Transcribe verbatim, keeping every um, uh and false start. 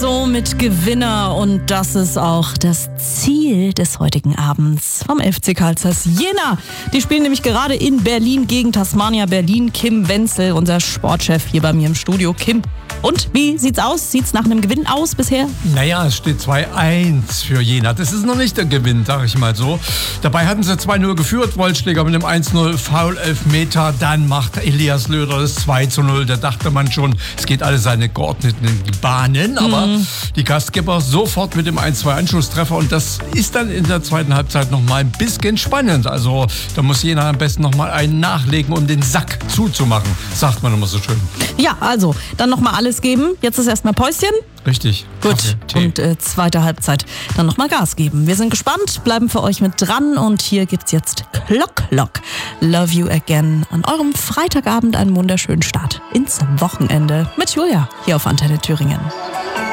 so mit Gewinner und das ist auch das Ziel des heutigen Abends vom F C Carl Zeiss Jena. Die spielen nämlich gerade in Berlin gegen Tasmania Berlin. Kim Wenzel, unser Sportchef hier bei mir im Studio. Kim, und wie sieht's aus? Sieht's nach einem Gewinn aus bisher? Naja, es steht zwei eins für Jena. Das ist noch nicht der Gewinn, sag ich mal so. Dabei hatten sie zwei null geführt, Wollschläger mit einem eins null, Foul-Elfmeter. Dann macht Elias Löder das zwei zu null. Da dachte man schon, es geht alles seine geordneten Bahnen. Aber mhm. die Gastgeber sofort mit dem eins zwei Anschlusstreffer. Und das ist dann in der zweiten Halbzeit noch mal ein bisschen spannend. Also da muss Jena am besten noch mal einen nachlegen, um den Sack zuzumachen, sagt man immer so schön. Ja, also dann noch mal alles geben. Jetzt ist erstmal Päuschen. Richtig. Gut. Kaffee, und äh, zweite Halbzeit dann nochmal Gas geben. Wir sind gespannt, bleiben für euch mit dran und hier gibt's jetzt Clock Lock. Love You Again. An eurem Freitagabend einen wunderschönen Start ins Wochenende mit Julia hier auf Antenne Thüringen.